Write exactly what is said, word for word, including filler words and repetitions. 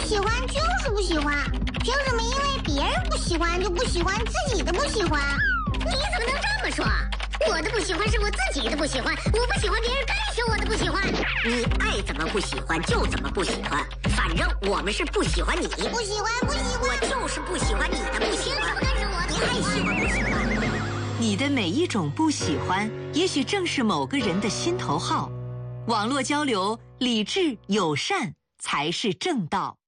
喜欢就是不喜欢，凭什么因为别人不喜欢就不喜欢自己的不喜欢？ 你怎么能这么说？我的不喜欢是我自己的不喜欢，我不喜欢别人更是我的不喜欢。 你爱怎么不喜欢就怎么不喜欢，反正我们是不喜欢你。 不喜欢不喜欢， 我就是不喜欢你的不喜欢。 凭什么跟着我的？ 你爱喜欢不喜欢？ 你的每一种不喜欢，也许正是某个人的心头好。网络交流，理智友善才是正道。